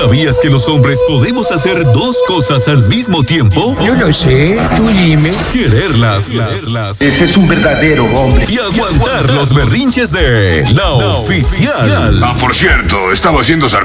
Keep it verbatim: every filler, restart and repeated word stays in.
¿Sabías que los hombres podemos hacer dos cosas al mismo tiempo? Yo lo sé, tú dime. Quererlas, quererlas. Ese es un verdadero hombre. Y aguantar los berrinches de La Oficial. Ah, por cierto, estaba haciendo